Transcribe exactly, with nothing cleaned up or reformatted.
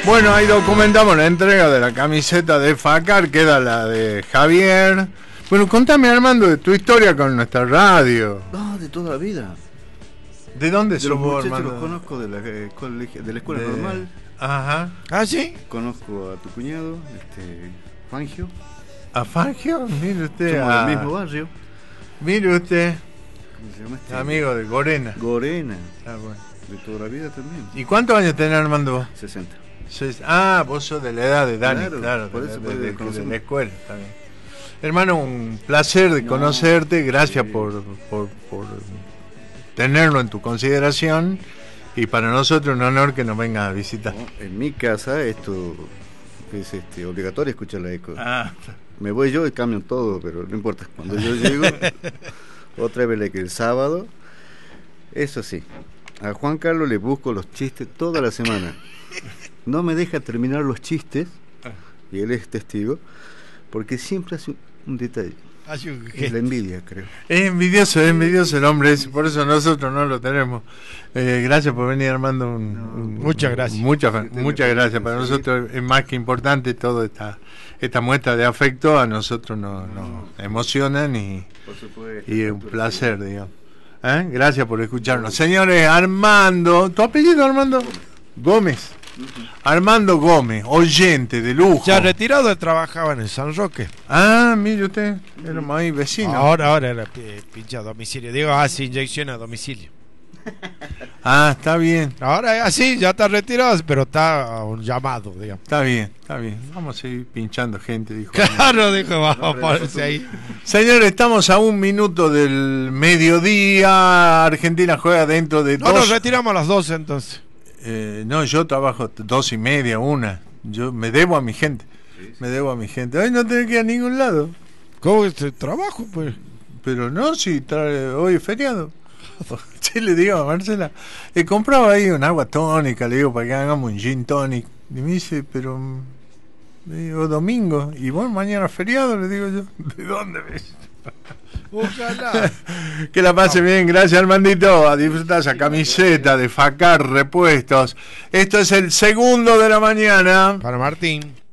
Bueno, ahí documentamos la entrega de la camiseta de Facar, queda la de Javier. Bueno, contame, Armando, de tu historia con nuestra radio. No, de toda la vida. ¿De dónde de sos los vos, muchachos Armando? Los conozco de la, eh, colegio, de la escuela de... normal. Ajá. ¿Ah, sí? Conozco a tu cuñado, este, Fangio. ¿A Fangio? Mire usted. Somos a... del mismo barrio. Mire usted. ¿Cómo se llama este? Amigo de Gorena. Gorena. Ah, bueno. De toda la vida también. ¿Y cuántos años tenés, Armando, vos? sesenta. Ah, vos sos de la edad de Dani, claro, Claro, por de, eso de, puede de, de, conocerme. de la escuela, está bien. Hermano, un placer de No, conocerte, gracias sí. por, por, por tenerlo en tu consideración y para nosotros un honor que nos vengas a visitar. No, en mi casa esto es este, obligatorio escuchar la eco. Ah, Me voy yo y cambio todo, pero no importa. Cuando yo llego, otra vez que el sábado, eso sí, a Juan Carlos le busco los chistes toda la semana. No me deja terminar los chistes, y él es testigo, porque siempre hace un, un detalle. Es la envidia, creo. es envidioso, es envidioso el hombre ese, por eso nosotros no lo tenemos. Eh, gracias por venir, Armando. Un, No, un, muchas gracias. Muchas, muchas gracias. Para nosotros es más que importante toda esta, esta muestra de afecto, a nosotros nos, nos emocionan y, Por supuesto. y es un placer, digamos. ¿Eh? Gracias por escucharnos. Señores, Armando, ¿tu apellido, Armando? Gómez. Armando Gómez, oyente de lujo. Ya retirado, trabajaba en el San Roque. Ah, mire usted, éramos ahí vecinos. Ahora, ahora era pi- pinche a domicilio. Digo, hace inyección a domicilio. Ah, está bien, Ahora así, ya está retirado, pero está a un llamado, digamos. está bien, está bien. Vamos a seguir pinchando gente, dijo. Claro, dijo, vamos a ponerse ahí. Señores, estamos a un minuto del mediodía. Argentina juega dentro de No, dos. nos retiramos a las doce entonces. Eh, no, yo trabajo dos y media, una. Yo me debo a mi gente. Me debo a mi gente. Ay, no tengo que ir a ningún lado. ¿Cómo que este trabajo, pues? Pero no, si trae, hoy es feriado. Sí, le digo a Marcela, he comprado ahí un agua tónica, le digo, para que hagamos un gin tonic. Y me dice, pero le digo, domingo, y vos mañana feriado, le digo yo. ¿De dónde ves? Ojalá. Que la pase bien, gracias, Armandito. A disfrutar esa camiseta de Facar Repuestos. Esto es el segundo de la mañana. Para Martín.